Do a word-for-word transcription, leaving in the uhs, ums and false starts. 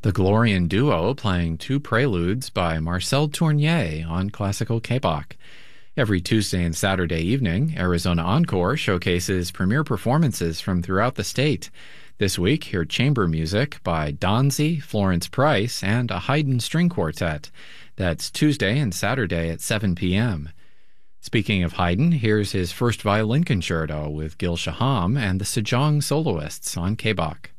The Glorian Duo playing two preludes by Marcel Tournier on classical K-Bach. Every Tuesday and Saturday evening, Arizona Encore showcases premiere performances from throughout the state. This week, hear chamber music by Donzi, Florence Price, and a Haydn string quartet. That's Tuesday and Saturday at seven p.m. Speaking of Haydn, here's his first violin concerto with Gil Shaham and the Sejong soloists on K-Bach.